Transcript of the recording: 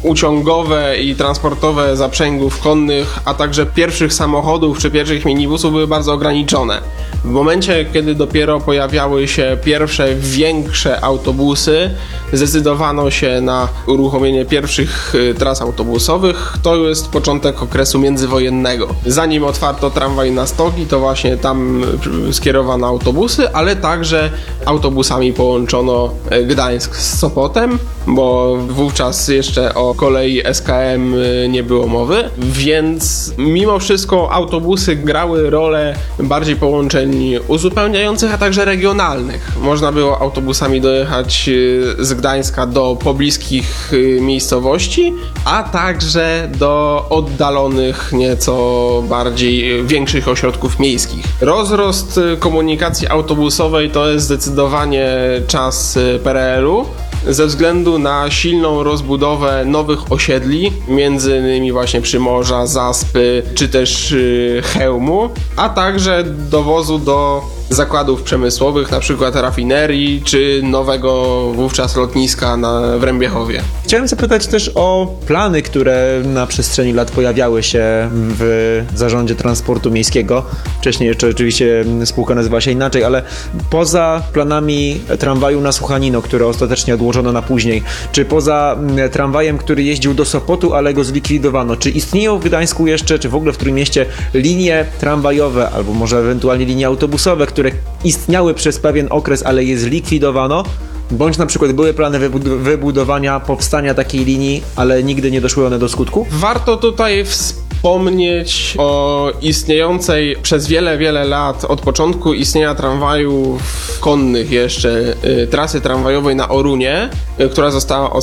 uciągowe i transportowe zaprzęgów konnych, a także pierwszych samochodów czy pierwszych minibusów były bardzo ograniczone. W momencie, kiedy dopiero pojawiały się pierwsze większe autobusy, zdecydowano się na uruchomienie pierwszych tras autobusowych. To jest początek okresu międzywojennego. Zanim otwarto tramwaj na Stogi, to właśnie tam skierowano autobusy, ale także autobusami połączono Gdańsk z Sopotem, bo wówczas jeszcze o kolei SKM nie było mowy, więc mimo wszystko autobusy grały rolę bardziej połączeń uzupełniających, a także regionalnych. Można było autobusami dojechać z Gdańska do pobliskich miejscowości, a także do oddalonych nieco bardziej większych ośrodków miejskich. Rozrost komunikacji autobusowej to jest zdecydowanie czas PRL-u, ze względu na silną rozbudowę nowych osiedli, między innymi właśnie Przymorza, Zaspy czy też Chełmu, a także dowozu do zakładów przemysłowych, na przykład rafinerii czy nowego wówczas lotniska w Rębiechowie. Chciałem zapytać też o plany, które na przestrzeni lat pojawiały się w Zarządzie Transportu Miejskiego. Wcześniej jeszcze oczywiście spółka nazywa się inaczej, ale poza planami tramwaju na Suchanino, które ostatecznie odłożono na później, czy poza tramwajem, który jeździł do Sopotu, ale go zlikwidowano, czy istnieją w Gdańsku jeszcze, czy w ogóle w Trójmieście linie tramwajowe, albo może ewentualnie linie autobusowe, które istniały przez pewien okres, ale je zlikwidowano? Bądź na przykład były plany wybudowania, powstania takiej linii, ale nigdy nie doszły one do skutku? Warto tutaj wspomnieć o istniejącej przez wiele, wiele lat, od początku istnienia tramwajów konnych jeszcze, trasy tramwajowej na Orunie, która została